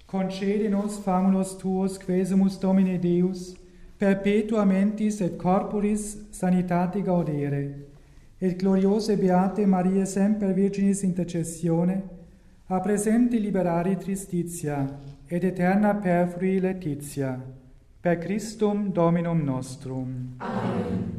Concede nos famulus tuos, quesumus Domine Deus, perpetua mentis et corporis sanitate gaudere, et gloriose beate Maria semper Virginis intercessione, a presenti liberari tristitia, et eterna perfrui laetitia, per Christum Dominum nostrum. Amen.